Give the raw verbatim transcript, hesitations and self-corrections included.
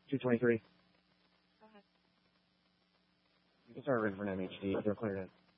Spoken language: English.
two twenty-three. Go ahead. You can start ready for an M H D. They're cleared in.